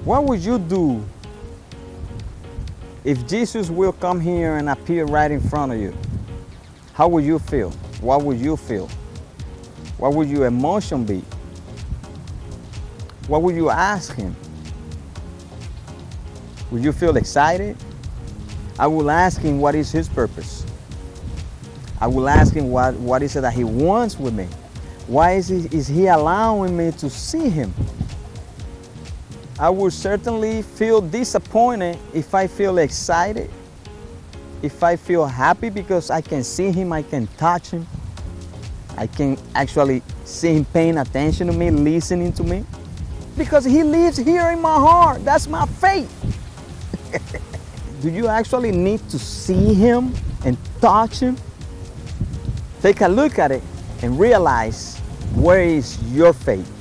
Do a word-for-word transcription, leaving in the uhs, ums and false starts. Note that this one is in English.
What would you do if Jesus will come here and appear right in front of you? How would you feel? What would you feel? What would your emotion be? What would you ask him? Would you feel excited? I will ask him what is his purpose. I will ask him what, what is it that he wants with me. Why is he, is he allowing me to see him? I will certainly feel disappointed if I feel excited, if I feel happy because I can see him, I can touch him, I can actually see him paying attention to me, listening to me, because he lives here in my heart. That's my faith. Do you actually need to see him and touch him? Take a look at it and realize, where is your faith?